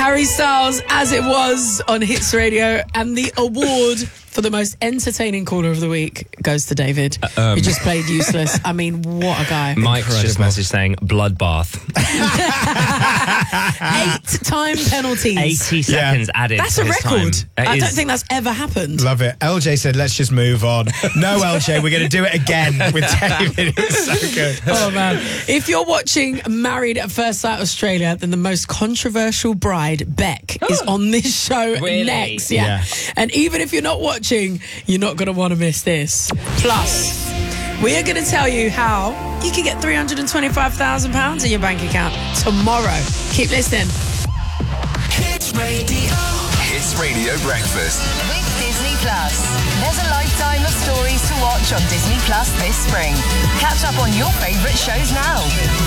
Harry Styles, As It Was on Hits Radio, and the award for the most entertaining caller of the week goes to David, who just played Useless. I mean, what a guy. Mike's just message saying bloodbath. 8-time penalties. 80 seconds added. That's a record. I don't think that's ever happened. Love it. LJ said, let's just move on. No, LJ, we're going to do it again with David. It's so good. Oh, man. If you're watching Married at First Sight Australia, then the most controversial bride, Beck, is on this show next. Yeah. And even if you're not watching, you're not going to want to miss this. Plus, we are going to tell you how you can get £325,000 in your bank account tomorrow. Keep listening. Hits Radio. Hits Radio Breakfast. With Disney Plus. There's a lifetime of stories to watch on Disney Plus this spring. Catch up on your favourite shows now.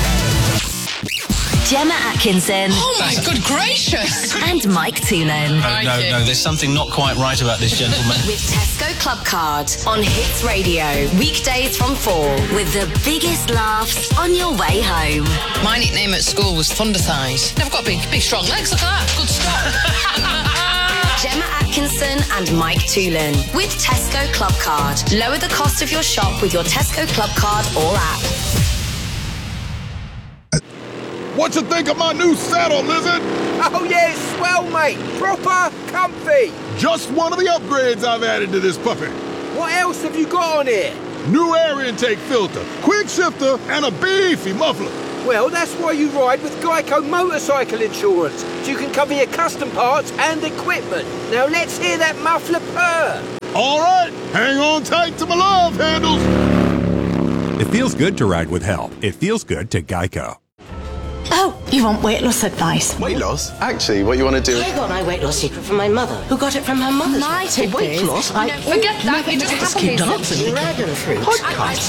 Gemma Atkinson. Oh my good gracious. And Mike Toolan. No, there's something not quite right about this gentleman. With Tesco Club Card on Hits Radio. Weekdays from 4. With the biggest laughs on your way home. My nickname at school was Thunder Thighs. I've got big strong legs, look at that. Good stuff. Gemma Atkinson and Mike Toolan. With Tesco Club Card. Lower the cost of your shop with your Tesco Club Card or app. What you think of my new saddle, Lizard? Oh yeah, it's swell, mate. Proper comfy. Just one of the upgrades I've added to this puppy. What else have you got on here? New air intake filter, quick shifter, and a beefy muffler. Well, that's why you ride with Geico Motorcycle Insurance, so you can cover your custom parts and equipment. Now let's hear that muffler purr. All right, hang on tight to my love handles. It feels good to ride with help. It feels good to Geico. Oh, you want weight loss advice? Weight loss? Actually, what you want to do... I got my weight loss secret from my mother, who got it from her mother's. My tip weight loss? Forget that, it just keep dancing. Dragon fruit. Podcast.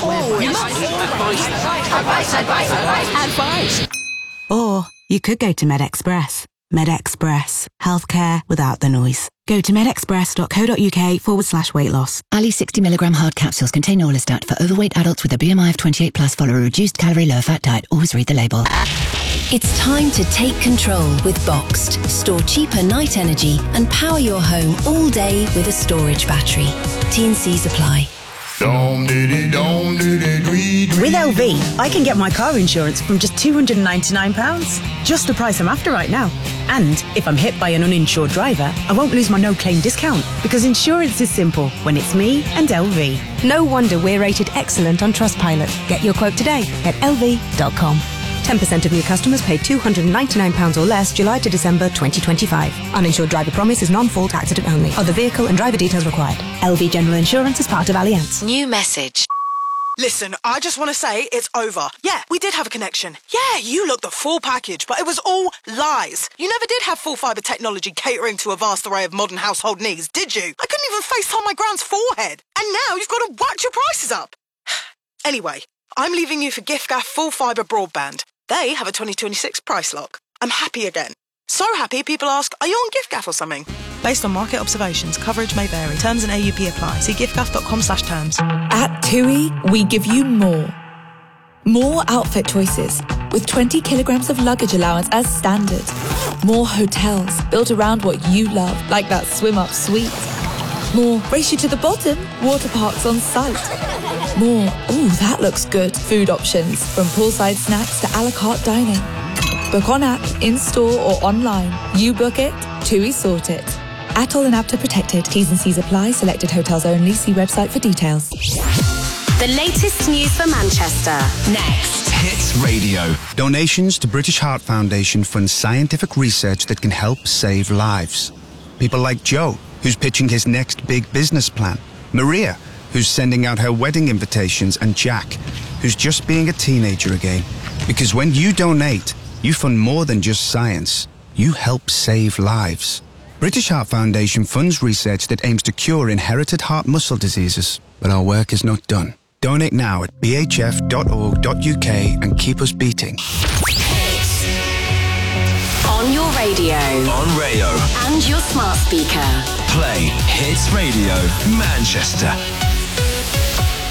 Advice. Or you could go to MedExpress. MedExpress. Healthcare without the noise. Go to medexpress.co.uk/weight loss. Ali 60mg hard capsules contain Orlistat for overweight adults with a BMI of 28 plus. Follow a reduced calorie, low fat diet. Always read the label. It's time to take control with Boxed. Store cheaper night energy and power your home all day with a storage battery. T&Cs apply. With LV, I can get my car insurance from just £299. Just the price I'm after right now. And if I'm hit by an uninsured driver, I won't lose my no-claim discount, because insurance is simple when it's me and LV. No wonder we're rated excellent on Trustpilot. Get your quote today at lv.com. 10% of new customers paid £299 or less July to December 2025. Uninsured driver promise is non-fault accident only. Other vehicle and driver details required. LV General Insurance is part of Allianz. New message. Listen, I just want to say it's over. Yeah, we did have a connection. Yeah, you looked the full package, but it was all lies. You never did have full fibre technology catering to a vast array of modern household needs, did you? I couldn't even FaceTime my grand's forehead. And now you've got to watch your prices up. Anyway, I'm leaving you for giffgaff full fibre broadband. They have a 2026 price lock. I'm happy again. So happy people ask, are you on giffgaff or something? Based on market observations, coverage may vary. Terms and AUP apply. See giffgaff.com/terms. At TUI, we give you more. More outfit choices, with 20 kilograms of luggage allowance as standard. More hotels built around what you love, like that swim-up suite. More race you to the bottom, water parks on site. More, ooh, that looks good, food options, from poolside snacks to a la carte dining. Book on app, in-store or online. You book it, TUI sort it. ATOL and APTA protected. T's and C's apply. Selected hotels only. See website for details. The latest news for Manchester. Next. Hits Radio. Donations to British Heart Foundation fund scientific research that can help save lives. People like Joe, who's pitching his next big business plan. Maria, who's sending out her wedding invitations. And Jack, who's just being a teenager again. Because when you donate, you fund more than just science. You help save lives. British Heart Foundation funds research that aims to cure inherited heart muscle diseases. But our work is not done. Donate now at bhf.org.uk and keep us beating. On your radio. On Rayo. And your smart speaker. Play Hits Radio Manchester.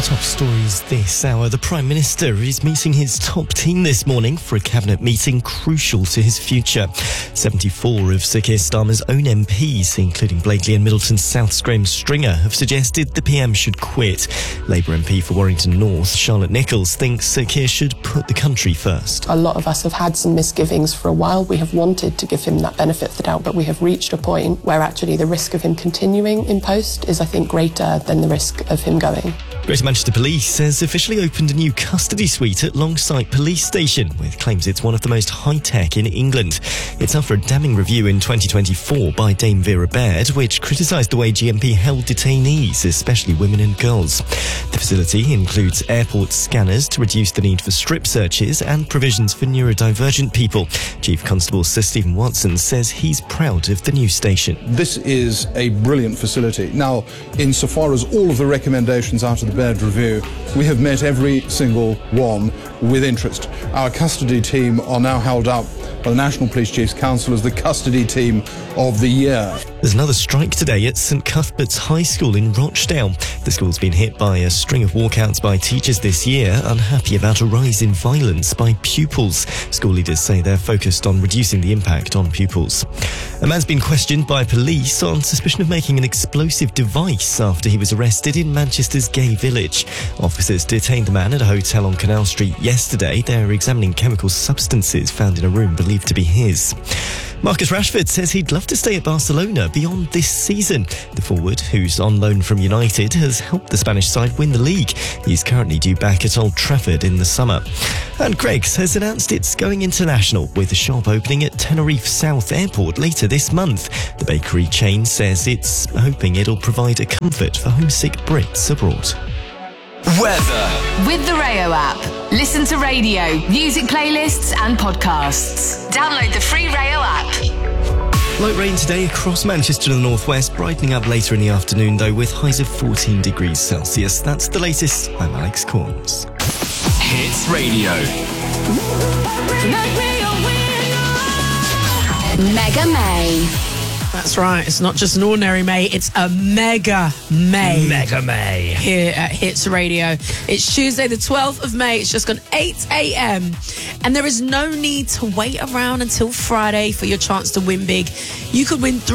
Top stories this hour. The Prime Minister is meeting his top team this morning for a cabinet meeting crucial to his future. 74 of Sir Keir Starmer's own MPs, including Blakely and Middleton South's Graham Stringer, have suggested the PM should quit. Labour MP for Warrington North, Charlotte Nichols, thinks Sir Keir should put the country first. A lot of us have had some misgivings for a while. We have wanted to give him that benefit of the doubt, but we have reached a point where actually the risk of him continuing in post is, I think, greater than the risk of him going. Greater Manchester Police has officially opened a new custody suite at Longsight Police Station, with claims it's one of the most high-tech in England. It's up for a damning review in 2024 by Dame Vera Baird, which criticised the way GMP held detainees, especially women and girls. The facility includes airport scanners to reduce the need for strip searches and provisions for neurodivergent people. Chief Constable Sir Stephen Watson says he's proud of the new station. This is a brilliant facility. Now, insofar as all of the recommendations out of the Baird Review, we have met every single one with interest. Our custody team are now held up by the National Police Chiefs Council as the custody team of the year. There's another strike today at St Cuthbert's High School in Rochdale. The school's been hit by a string of walkouts by teachers this year, unhappy about a rise in violence by pupils. School leaders say they're focused on reducing the impact on pupils. A man's been questioned by police on suspicion of making an explosive device after he was arrested in Manchester's Gay Village. Officers detained the man at a hotel on Canal Street yesterday. They're examining chemical substances found in a room believed to be his. Marcus Rashford says he'd love to stay at Barcelona beyond this season. The forward, who's on loan from United, has helped the Spanish side win the league. He's currently due back at Old Trafford in the summer. And Greggs has announced it's going international, with a shop opening at Tenerife South Airport later this month. The bakery chain says it's hoping it'll provide a comfort for homesick Brits abroad. Weather. With the Rayo app. Listen to radio, music playlists and podcasts. Download the free Rayo app. Light rain today across Manchester and the northwest, brightening up later in the afternoon though with highs of 14 degrees Celsius. That's the latest. I'm Alex Corns. Hits Radio. Mega May. That's right. It's not just an ordinary May. It's a mega May. Mega May. Here at Hits Radio. It's Tuesday, the 12th of May. It's just gone 8 a.m. And there is no need to wait around until Friday for your chance to win big. You could win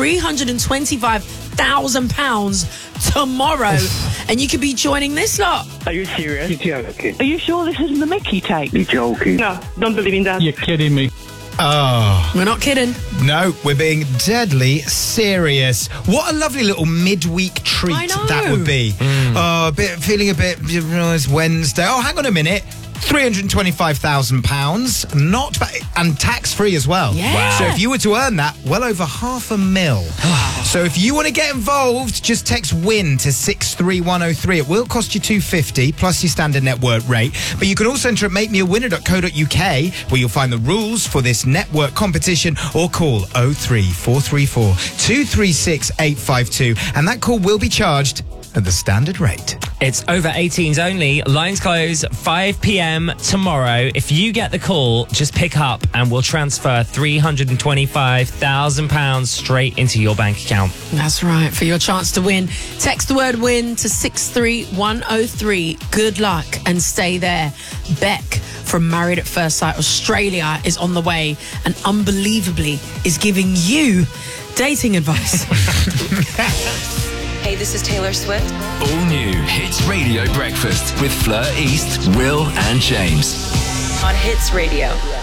£325,000 tomorrow. And you could be joining this lot. Are you serious? You're joking. Are you sure this isn't the Mickey tape? You're joking. No, don't believe in that. You're kidding me. Oh. We're not kidding. No, we're being deadly serious. What a lovely little midweek treat that would be. Oh, feeling a bit, it's Wednesday. Oh, hang on a minute. £325,000, not bad, and tax-free as well. Yeah. Wow. So if you were to earn that, well over £500,000. So if you want to get involved, just text WIN to 63103. It will cost you $250 plus your standard network rate. But you can also enter at makemeawinner.co.uk, where you'll find the rules for this network competition, or call 03434 236 852, and that call will be charged at the standard rate. It's over 18s only. Lines close 5 p.m. tomorrow. If you get the call, just pick up and we'll transfer £325,000 straight into your bank account. That's right. For your chance to win, text the word WIN to 63103. Good luck and stay there. Beck from Married at First Sight Australia is on the way and unbelievably is giving you dating advice. Hey, this is Taylor Swift. All new Hits Radio Breakfast with Fleur East, Will and James. On Hits Radio.